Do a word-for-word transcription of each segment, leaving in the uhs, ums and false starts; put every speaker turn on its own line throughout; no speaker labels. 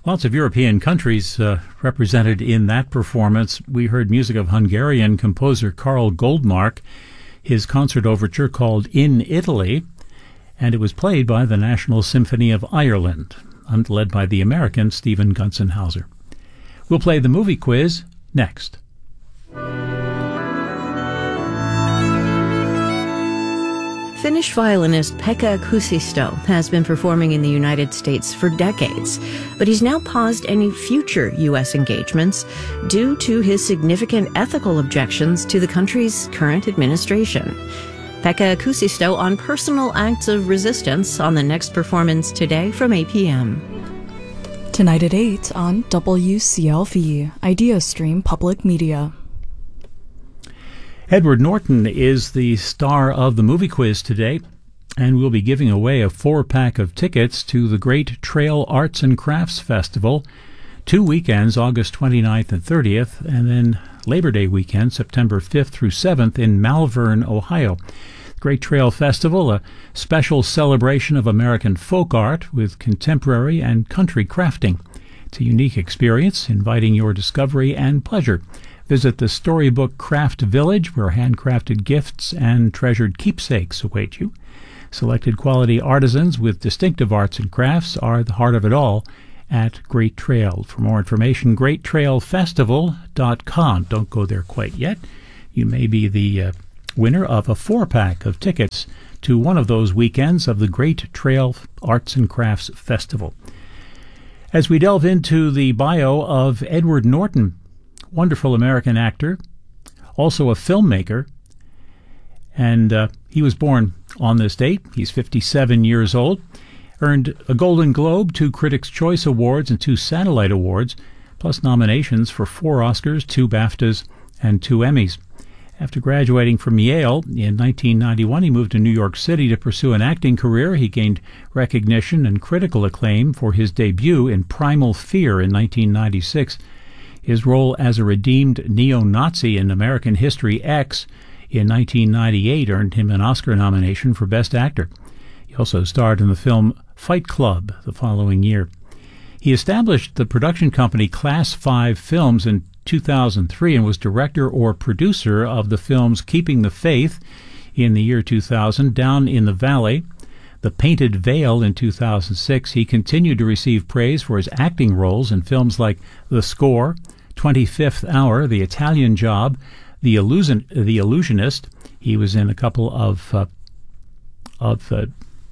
Lots of European countries uh, represented in that performance. We heard music of Hungarian composer Karl Goldmark, his concert overture called In Italy, and it was played by the National Symphony of Ireland, led by the American Stephen Gunzenhauser. We'll play the movie quiz next.
Finnish violinist Pekka Kuusisto has been performing in the United States for decades, but he's now paused any future U S engagements due to his significant ethical objections to the country's current administration. Pekka Kuusisto on personal acts of resistance on the next performance today from eight p.m.
Tonight at eight on W C L V, IdeaStream Public Media.
Edward Norton is the star of the movie quiz today, and we'll be giving away a four-pack of tickets to the Great Trail Arts and Crafts Festival, two weekends, August twenty-ninth and thirtieth, and then Labor Day weekend, September fifth through seventh in Malvern, Ohio. Great Trail Festival, a special celebration of American folk art with contemporary and country crafting. It's a unique experience, inviting your discovery and pleasure. Visit the Storybook Craft Village, where handcrafted gifts and treasured keepsakes await you. Selected quality artisans with distinctive arts and crafts are the heart of it all at Great Trail. For more information, great trail festival dot com. Don't go there quite yet. You may be the uh, winner of a four-pack of tickets to one of those weekends of the Great Trail Arts and Crafts Festival. As we delve into the bio of Edward Norton, wonderful American actor, also a filmmaker, and uh, he was born on this date. He's fifty-seven years old, earned a Golden Globe, two Critics' Choice Awards, and two Satellite Awards, plus nominations for four Oscars, two BAFTAs, and two Emmys. After graduating from Yale in nineteen ninety-one, he moved to New York City to pursue an acting career. He gained recognition and critical acclaim for his debut in Primal Fear in nineteen ninety-six. His role as a redeemed neo-Nazi in American History X in nineteen ninety-eight earned him an Oscar nomination for Best Actor. He also starred in the film Fight Club the following year. He established the production company Class five Films in two thousand three and was director or producer of the films Keeping the Faith in the year two thousand, Down in the Valley, The Painted Veil in two thousand six. He continued to receive praise for his acting roles in films like The Score, twenty-fifth Hour, The Italian Job, The Illusion, The Illusionist. He was in a couple of uh, of uh,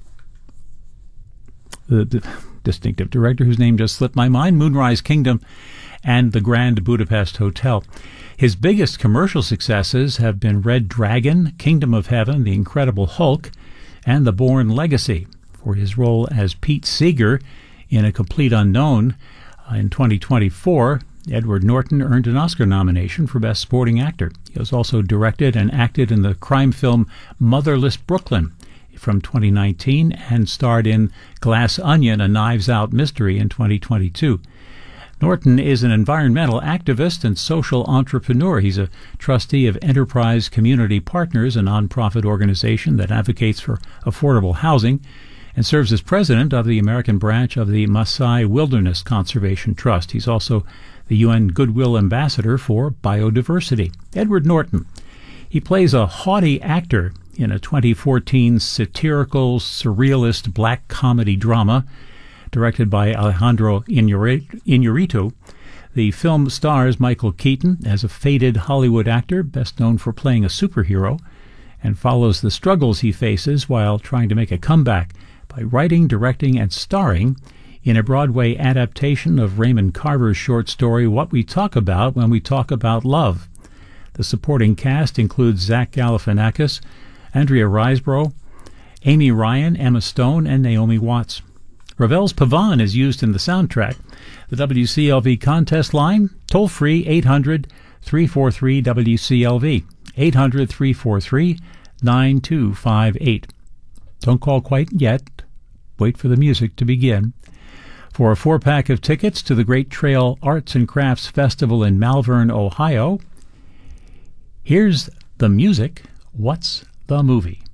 the, the distinctive director whose name just slipped my mind, Moonrise Kingdom, and The Grand Budapest Hotel. His biggest commercial successes have been Red Dragon, Kingdom of Heaven, The Incredible Hulk, and The Bourne Legacy. For his role as Pete Seeger in A Complete Unknown uh, in twenty twenty-four, Edward Norton earned an Oscar nomination for Best Supporting Actor. He was also directed and acted in the crime film Motherless Brooklyn from twenty nineteen and starred in Glass Onion, a Knives Out mystery in twenty twenty-two. Norton is an environmental activist and social entrepreneur. He's a trustee of Enterprise Community Partners, a nonprofit organization that advocates for affordable housing, and serves as president of the American branch of the Maasai Wilderness Conservation Trust. He's also the U N Goodwill Ambassador for Biodiversity. Edward Norton. He plays a haughty actor in a twenty fourteen satirical, surrealist black comedy drama directed by Alejandro Inarritu. The film stars Michael Keaton as a faded Hollywood actor, best known for playing a superhero, and follows the struggles he faces while trying to make a comeback by writing, directing, and starring in a Broadway adaptation of Raymond Carver's short story, What We Talk About When We Talk About Love. The supporting cast includes Zach Galifianakis, Andrea Riseborough, Amy Ryan, Emma Stone, and Naomi Watts. Ravel's Pavan is used in the soundtrack. The W C L V contest line, toll-free eight hundred, three four three, W C L V, eight hundred, three four three, nine two five eight. Don't call quite yet. Wait for the music to begin. For a four-pack of tickets to the Great Trail Arts and Crafts Festival in Malvern, Ohio, here's the music. What's the movie?